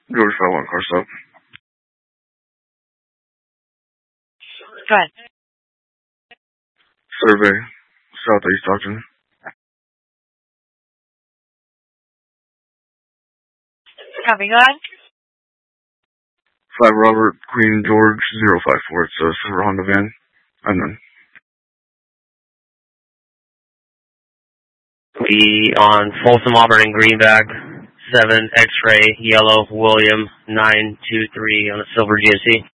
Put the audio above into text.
George 51, car stop. Go ahead. Survey, Southeast Stockton. Copy, go ahead. 5 Robert Queen George 054. It's a silver Honda van. Unknown. We on Folsom Auburn and Greenback, 7 X-ray, yellow, William, 923 on a silver GMC.